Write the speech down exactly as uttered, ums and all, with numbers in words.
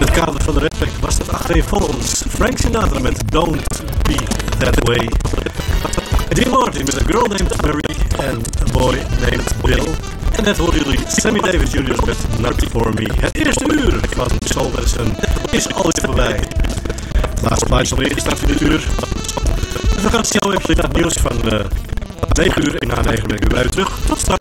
het kader van de Redback was dat achtereenvolgens Frank Sinatra met Don't Be That Way. Dean Martin met A Girl Named Mary en A Boy Named Bill. En net hoorden jullie Sammy Davis junior met Not For Me. Het eerste uur van Soul Medicine is alweer voorbij. Het laatste plaatje alweer gestart voor dit uur. En we gaan snel even naar het nieuws van uh, negen uur en na negen ben ik weer bij u terug. Tot straks.